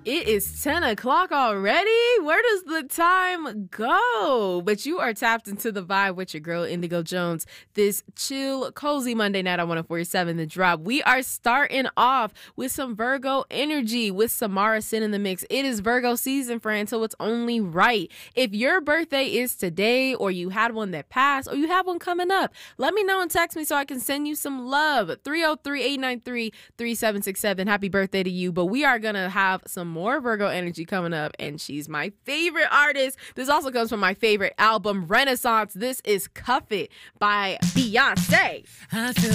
It is 10 o'clock already? Where does the time go? But you are tapped into the vibe with your girl, Indigo Jones. This chill, cozy Monday night on 104.7 The Drop. We are starting off with some Virgo energy with Samara Sin in the mix. It is Virgo season, friend, so it's only right. If your birthday is today, or you had one that passed, or you have one coming up, let me know and text me so I can send you some love. 303-893-3767. Happy birthday to you. But we are going to have some more Virgo energy coming up, and she's my favorite artist. This also comes from my favorite album, Renaissance. This is Cuff It by Beyonce.